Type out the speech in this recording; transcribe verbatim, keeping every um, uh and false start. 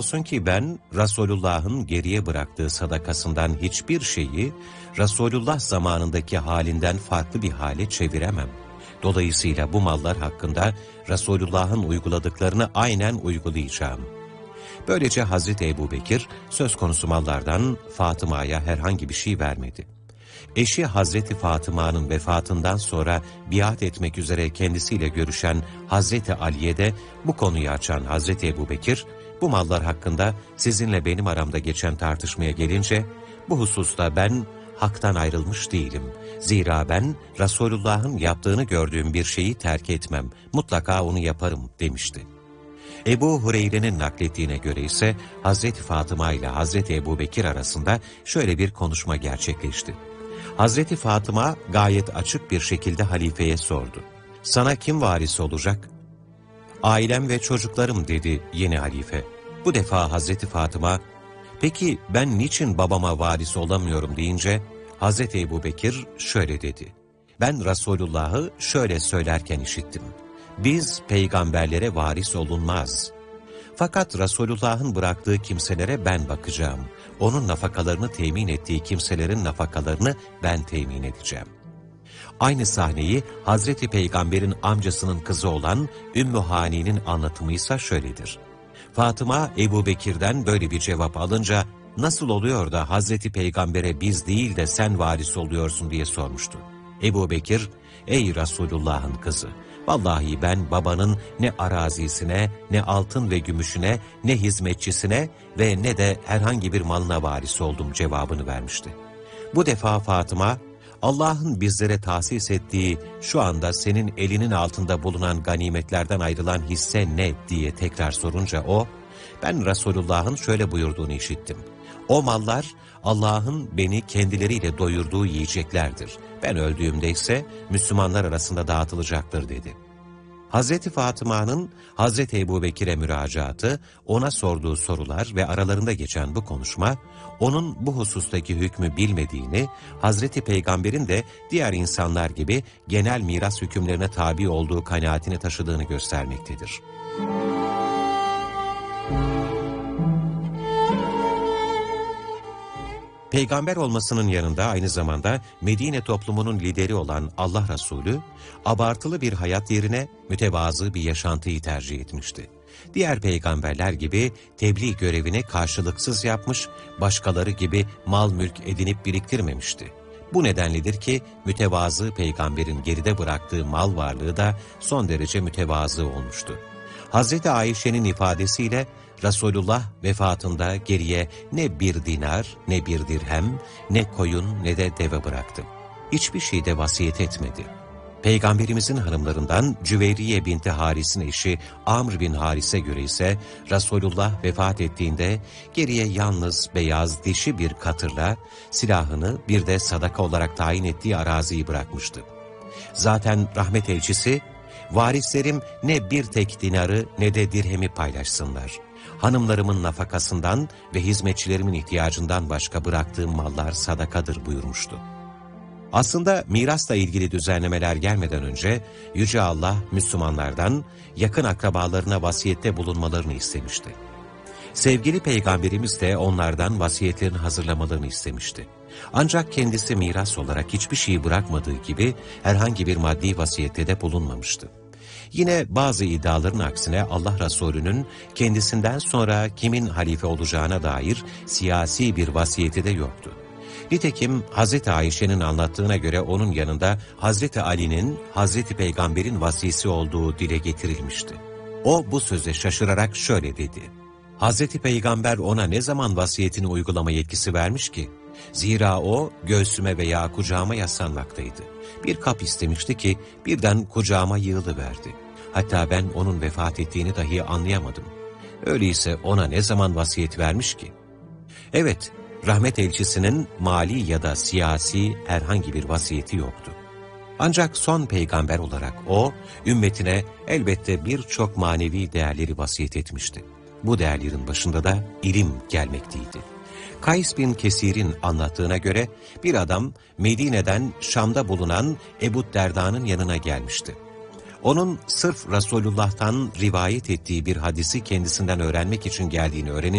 biliyorsun ki ben Resulullah'ın geriye bıraktığı sadakasından hiçbir şeyi Resulullah zamanındaki halinden farklı bir hale çeviremem. Dolayısıyla bu mallar hakkında Resulullah'ın uyguladıklarını aynen uygulayacağım. Böylece Hazreti Ebubekir söz konusu mallardan Fatıma'ya herhangi bir şey vermedi. Eşi Hazreti Fatıma'nın vefatından sonra biat etmek üzere kendisiyle görüşen Hazreti Ali'ye de bu konuyu açan Hazreti Ebubekir, bu mallar hakkında sizinle benim aramda geçen tartışmaya gelince, bu hususta ben haktan ayrılmış değilim. Zira ben Resulullah'ın yaptığını gördüğüm bir şeyi terk etmem, mutlaka onu yaparım demişti. Ebu Hureyre'nin naklettiğine göre ise Hazreti Fatıma ile Hazreti Ebubekir arasında şöyle bir konuşma gerçekleşti. Hazreti Fatıma gayet açık bir şekilde halifeye sordu. Sana kim varis olacak? Ailem ve çocuklarım dedi yeni halife. Bu defa Hazreti Fatıma, peki ben niçin babama varis olamıyorum deyince, Hazreti Ebubekir şöyle dedi. Ben Resulullah'ı şöyle söylerken işittim. Biz peygamberlere varis olunmaz. Fakat Resulullah'ın bıraktığı kimselere ben bakacağım. Onun nafakalarını temin ettiği kimselerin nafakalarını ben temin edeceğim. Aynı sahneyi Hazreti Peygamber'in amcasının kızı olan Ümmü Hani'nin anlatımıysa şöyledir. Fatıma Ebubekir'den böyle bir cevap alınca nasıl oluyor da Hazreti Peygamber'e biz değil de sen varis oluyorsun diye sormuştu. Ebubekir, ey Resulullah'ın kızı, vallahi ben babanın ne arazisine, ne altın ve gümüşüne, ne hizmetçisine ve ne de herhangi bir malına varis oldum cevabını vermişti. Bu defa Fatıma, Allah'ın bizlere tahsis ettiği şu anda senin elinin altında bulunan ganimetlerden ayrılan hisse ne diye tekrar sorunca o, ben Resulullah'ın şöyle buyurduğunu işittim. O mallar Allah'ın beni kendileriyle doyurduğu yiyeceklerdir. Ben öldüğümde ise Müslümanlar arasında dağıtılacaktır dedi. Hazreti Fatıma'nın Hazreti Ebubekir'e müracaatı, ona sorduğu sorular ve aralarında geçen bu konuşma, onun bu husustaki hükmü bilmediğini, Hazreti Peygamber'in de diğer insanlar gibi genel miras hükümlerine tabi olduğu kanaatini taşıdığını göstermektedir. Peygamber olmasının yanında aynı zamanda Medine toplumunun lideri olan Allah Resulü, abartılı bir hayat yerine mütevazı bir yaşantıyı tercih etmişti. Diğer peygamberler gibi tebliğ görevini karşılıksız yapmış, başkaları gibi mal mülk edinip biriktirmemişti. Bu nedenledir ki mütevazı peygamberin geride bıraktığı mal varlığı da son derece mütevazı olmuştu. Hazreti Ayşe'nin ifadesiyle, Resulullah vefatında geriye ne bir dinar, ne bir dirhem, ne koyun ne de deve bıraktı. Hiçbir şeyde vasiyet etmedi. Peygamberimizin hanımlarından Cüveyriye binti Haris'in eşi Amr bin Haris'e göre ise Resulullah vefat ettiğinde geriye yalnız beyaz dişi bir katırla silahını bir de sadaka olarak tayin ettiği araziyi bırakmıştı. Zaten rahmet elçisi, varislerim ne bir tek dinarı ne de dirhemi paylaşsınlar. Hanımlarımın nafakasından ve hizmetçilerimin ihtiyacından başka bıraktığım mallar sadakadır buyurmuştu. Aslında mirasla ilgili düzenlemeler gelmeden önce Yüce Allah Müslümanlardan yakın akrabalarına vasiyette bulunmalarını istemişti. Sevgili Peygamberimiz de onlardan vasiyetlerini hazırlamalarını istemişti. Ancak kendisi miras olarak hiçbir şeyi bırakmadığı gibi herhangi bir maddi vasiyette de bulunmamıştı. Yine bazı iddiaların aksine Allah Resulü'nün kendisinden sonra kimin halife olacağına dair siyasi bir vasiyeti de yoktu. Nitekim Hazreti Ayşe'nin anlattığına göre onun yanında Hazreti Ali'nin Hazreti Peygamber'in vasisi olduğu dile getirilmişti. O bu söze şaşırarak şöyle dedi. Hazreti Peygamber ona ne zaman vasiyetini uygulama yetkisi vermiş ki? Zira o göğsüme veya kucağıma yaslanmaktaydı. Bir kap istemişti ki birden kucağıma yığılıverdi. Hatta ben onun vefat ettiğini dahi anlayamadım. Öyleyse ona ne zaman vasiyet vermiş ki? Evet, rahmet elçisinin mali ya da siyasi herhangi bir vasiyeti yoktu. Ancak son peygamber olarak o, ümmetine elbette birçok manevi değerleri vasiyet etmişti. Bu değerlerin başında da ilim gelmekteydi. Kays bin Kesir'in anlattığına göre bir adam Medine'den Şam'da bulunan Ebu Derda'nın yanına gelmişti. Onun sırf Resulullah'tan rivayet ettiği bir hadisi kendisinden öğrenmek için geldiğini öğrenince